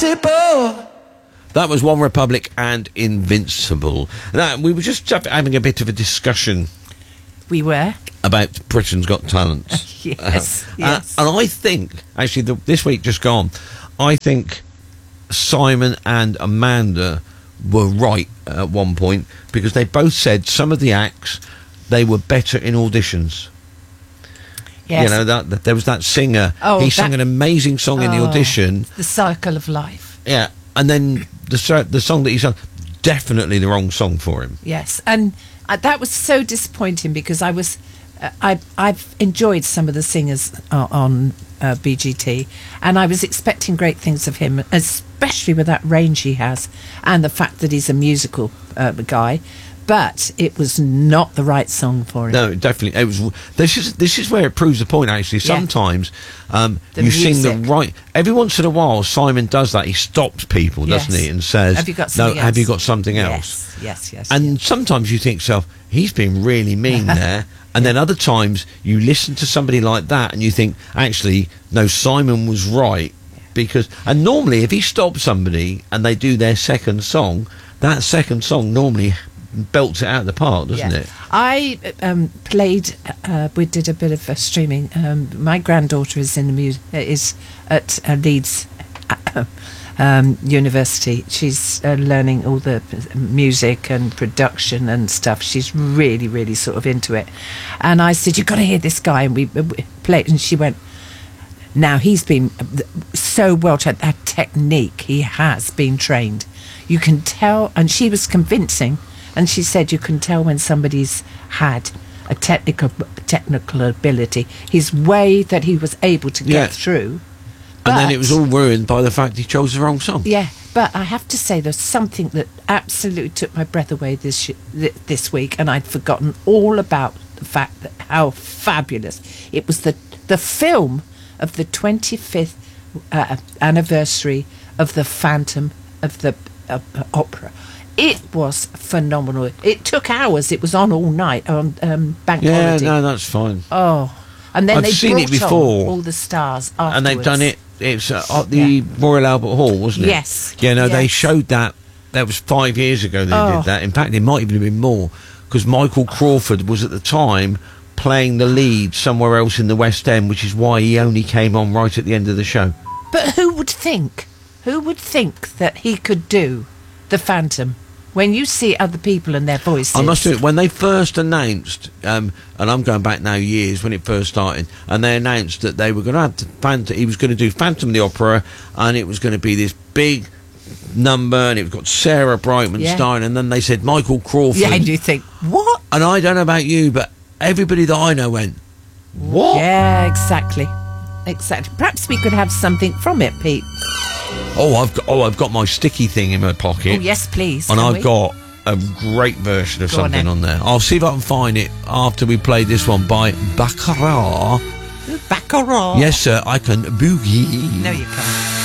invincible. That was One Republic and Invincible. Now, we were just having a bit of a discussion. We were. About Britain's Got Talent. Yes. Yes. And I think, actually, this week just gone, I think Simon and Amanda were right at one point, because they both said some of the acts, they were better in auditions. Yes. You know, that there was that singer. He sang an amazing song in the audition. The Circle of Life. Yeah. And then the song that he sang, definitely the wrong song for him. Yes. And that was so disappointing, because I've enjoyed some of the singers on BGT, and I was expecting great things of him, especially with that range he has and the fact that he's a musical guy. But it was not the right song for him. No, definitely. It was. This is where it proves the point. Actually, sometimes you sing the right. Every once in a while, Simon does that. He stops people, doesn't he, and says, "Have you got something else? Have you got something else?" Yes. And sometimes you think to yourself, he's been really mean there. And then other times you listen to somebody like that and you think, actually, no, Simon was right. And normally, if he stops somebody and they do their second song, that second song normally belts it out of the park, doesn't it? I played. We did a bit of streaming. My granddaughter is is at Leeds University. She's learning all the music and production and stuff. She's really, really sort of into it. And I said, "You've got to hear this guy." And we played, and she went, "Now he's been so well trained. That technique, he has been trained. You can tell." And she was convincing. And she said, you can tell when somebody's had a technical ability. His way that he was able to get through. And then it was all ruined by the fact he chose the wrong song. Yeah, but I have to say there's something that absolutely took my breath away this week, and I'd forgotten all about the fact that how fabulous. It was the film of the 25th anniversary of the Phantom of the Opera. It was phenomenal. It took hours. It was on all night on bank holiday. Yeah, no, that's fine. Oh, and then I've seen it before. All the stars afterwards. And they've done it. It's at the Royal Albert Hall, wasn't it? Yes. Yeah, no, they showed that. That was 5 years ago they did that. In fact, it might even have been more, because Michael Crawford was at the time playing the lead somewhere else in the West End, which is why he only came on right at the end of the show. But who would think that he could do the Phantom? When you see other people and their voices... I must admit, when they first announced, and I'm going back now years, when it first started, and they announced that they were going to have the Phantom, he was going to do Phantom of the Opera, and it was going to be this big number, and it got Sarah Brightman starring, and then they said Michael Crawford. Yeah, and you think, what? And I don't know about you, but everybody that I know went, what? Yeah, exactly. Perhaps we could have something from it, Pete. I've got my sticky thing in my pocket. Oh, yes, please. And I've got a great version of something on there. I'll see if I can find it after we play this one by Baccarat. Baccarat? Yes, sir, I can boogie. No, you can't.